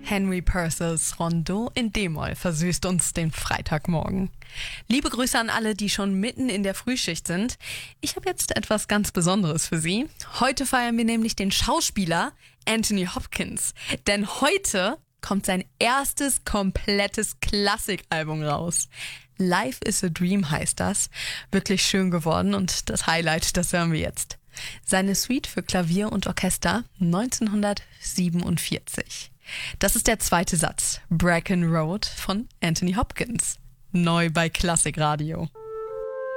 Henry Purcells Rondo in D-Moll versüßt uns den Freitagmorgen. Liebe Grüße an alle, die schon mitten in der Frühschicht sind. Ich habe jetzt etwas ganz Besonderes für Sie. Heute feiern wir nämlich den Schauspieler Anthony Hopkins. Denn heute kommt sein erstes komplettes Klassikalbum raus. Life is a Dream heißt das. Wirklich schön geworden und das Highlight, das hören wir jetzt. Seine Suite für Klavier und Orchester 1947. Das ist der zweite Satz, Bracken Road von Anthony Hopkins. Neu bei Klassikradio.